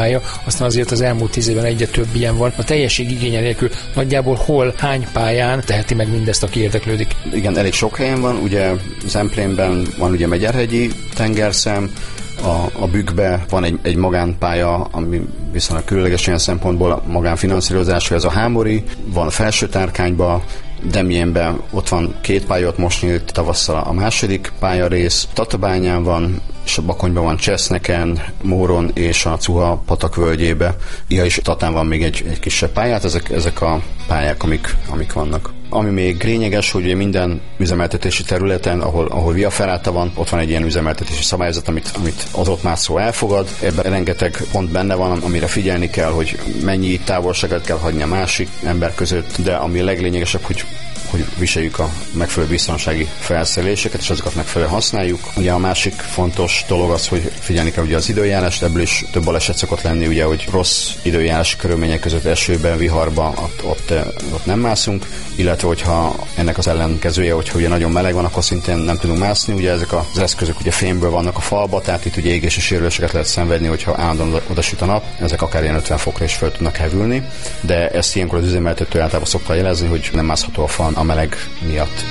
pálya, aztán azért az elmúlt 10 évben egyre több ilyen van. A teljesség igénye nélkül nagyjából hol, hány pályán teheti meg mindezt, aki érdeklődik? Igen, elég sok helyen van, ugye Zemplénben van ugye Megyerhegyi tengerszem, a Bükkbe van egy magánpálya, ami viszonylag különleges ilyen szempontból magánfinanszírozású, ez a Hámori, van Felső-Tárkányban, Demjénben ott van 2 pálya, ott most nyílt tavasszal a második pályarész, Tatabányán van, és a Bakonyban van Cseszneken, Móron és a Cuha patak völgyébe. És Tatán van még egy kisebb pályát, ezek a pályák, amik vannak. Ami még lényeges, hogy minden üzemeltetési területen, ahol Via Ferrata van, ott van egy ilyen üzemeltetési szabályzat, amit az ott mászó elfogad. Ebben rengeteg pont benne van, amire figyelni kell, hogy mennyi távolságot kell hagyni a másik ember között, de ami a leglényegesebb, hogy viseljük a megfelelő biztonsági felszereléseket, és azokat megfelelően használjuk. Ugye a másik fontos dolog az, hogy figyelni kell ugye az időjárást, ebből is több baleset szokott lenni, ugye, hogy rossz időjárási körülmények között, esőben, viharban, ott nem mászunk, illetve hogyha ennek az ellenkezője, hogyha ugye nagyon meleg van, akkor szintén nem tudunk mászni, ugye ezek az eszközök ugye fémből vannak a falba, tehát itt ugye égési sérüléseket lehet szenvedni, hogyha állandóan odasüt a nap, ezek akár ilyen 50 fokra is fel tudnak hevülni, de ezt ilyenkor az üzemeltető általában szokta jelezni, hogy nem mászható a fal a meleg miatt.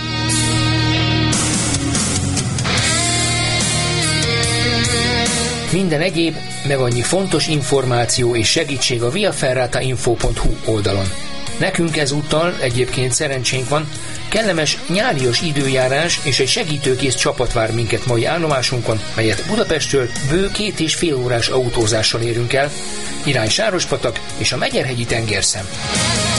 Minden egyéb, meg annyi fontos információ és segítség a viaferratainfo.hu oldalon. Nekünk ezúttal egyébként szerencsénk van, kellemes nyárias időjárás és egy segítőkész csapat vár minket mai állomásunkon, melyet Budapesttől bő 2,5 órás autózással érünk el, irány Sárospatak és a Megyerhegyi tengerszem.